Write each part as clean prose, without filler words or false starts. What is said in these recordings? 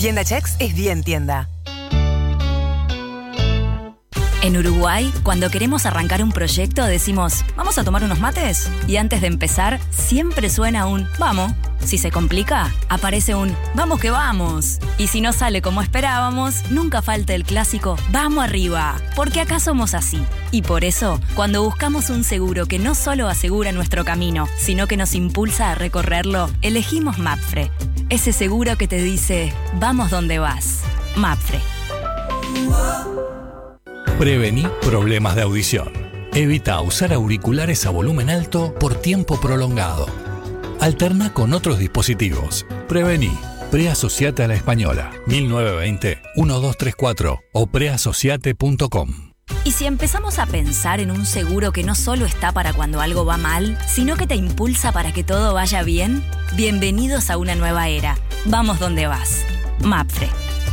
Tienda Chex es bien tienda. En Uruguay, cuando queremos arrancar un proyecto, decimos, ¿vamos a tomar unos mates? Y antes de empezar, siempre suena un «vamos». Si se complica, aparece un «vamos que vamos». Y si no sale como esperábamos, nunca falta el clásico «vamos arriba», porque acá somos así. Y por eso, cuando buscamos un seguro que no solo asegura nuestro camino, sino que nos impulsa a recorrerlo, elegimos Mapfre. Ese seguro que te dice «vamos donde vas». Mapfre. Prevení problemas de audición. Evita usar auriculares a volumen alto por tiempo prolongado. Alterna con otros dispositivos. Prevení. Preasociate a la Española. 1920-1234 o preasociate.com. Y si empezamos a pensar en un seguro que no solo está para cuando algo va mal, sino que te impulsa para que todo vaya bien, bienvenidos a una nueva era. Vamos donde vas. Mapfre.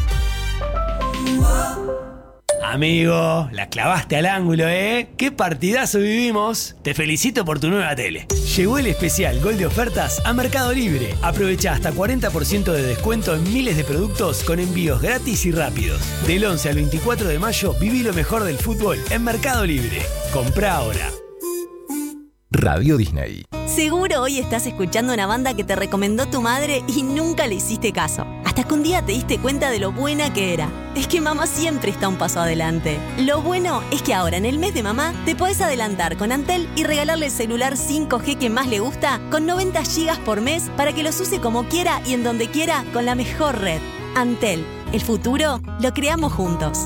Amigo, la clavaste al ángulo, ¿eh? ¡Qué partidazo vivimos! Te felicito por tu nueva tele. Llegó el especial Gol de ofertas a Mercado Libre. Aprovecha hasta 40% de descuento en miles de productos con envíos gratis y rápidos. Del 11 al 24 de mayo, viví lo mejor del fútbol en Mercado Libre. Comprá ahora. Radio Disney. Seguro hoy estás escuchando una banda que te recomendó tu madre y nunca le hiciste caso. Hasta que un día te diste cuenta de lo buena que era. Es que mamá siempre está un paso adelante. Lo bueno es que ahora en el mes de mamá te podés adelantar con Antel y regalarle el celular 5G que más le gusta con 90 GB por mes para que los use como quiera y en donde quiera con la mejor red. Antel, el futuro lo creamos juntos.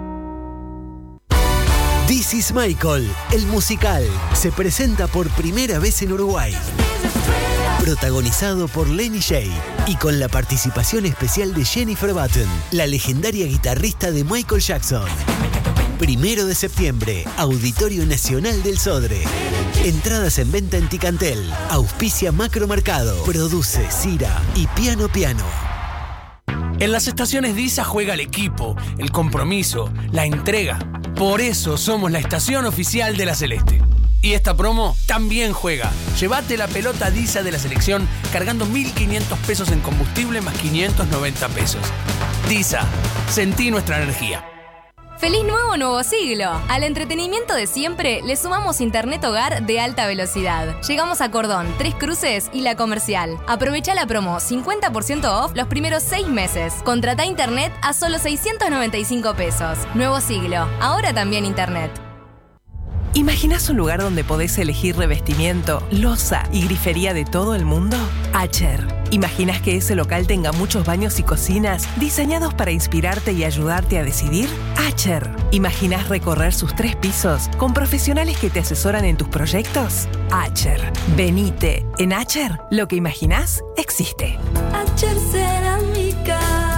This is Michael, el musical, se presenta por primera vez en Uruguay. Protagonizado por Lenny Jay y con la participación especial de Jennifer Button, la legendaria guitarrista de Michael Jackson. 1 de septiembre, Auditorio Nacional del Sodre. Entradas en venta en Ticantel. Auspicia Macromercado. Produce Cira y Piano Piano. En las estaciones DISA juega el equipo, el compromiso, la entrega. Por eso somos la estación oficial de la Celeste. Y esta promo también juega. Llévate la pelota DISA de la selección cargando 1.500 pesos en combustible más 590 pesos. DISA, sentí nuestra energía. ¡Feliz nuevo siglo! Al entretenimiento de siempre le sumamos internet hogar de alta velocidad. Llegamos a Cordón, Tres Cruces y La Comercial. Aprovecha la promo 50% off los primeros 6 meses. Contrata internet a solo 695 pesos. Nuevo siglo, ahora también internet. ¿Imaginás un lugar donde podés elegir revestimiento, loza y grifería de todo el mundo? Acher. ¿Imaginás que ese local tenga muchos baños y cocinas diseñados para inspirarte y ayudarte a decidir? Acher. ¿Imaginás recorrer sus 3 pisos con profesionales que te asesoran en tus proyectos? Acher. Venite. En Acher, lo que imaginás existe. Acher Cerámica.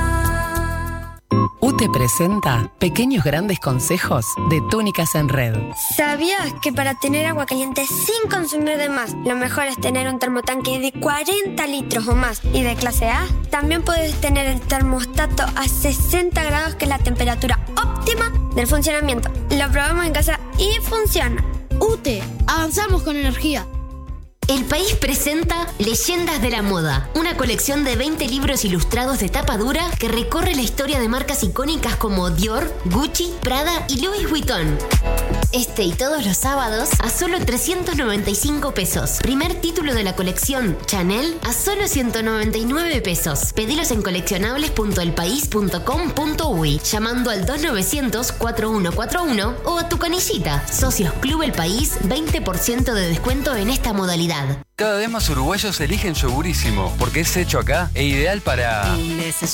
UTE presenta Pequeños Grandes Consejos de Túnicas en Red. ¿Sabías que para tener agua caliente sin consumir de más, lo mejor es tener un termotanque de 40 litros o más y de clase A? También puedes tener el termostato a 60 grados, que es la temperatura óptima del funcionamiento. Lo probamos en casa y funciona. UTE, avanzamos con energía. El País presenta Leyendas de la Moda, una colección de 20 libros ilustrados de tapa dura que recorre la historia de marcas icónicas como Dior, Gucci, Prada y Louis Vuitton. Este y todos los sábados a solo 395 pesos. Primer título de la colección Chanel a solo 199 pesos. Pedilos en coleccionables.elpaís.com.uy llamando al 2900-4141 o a tu canillita. Socios Club El País, 20% de descuento en esta modalidad. Cada vez más uruguayos eligen Yogurísimo porque es hecho acá e ideal para...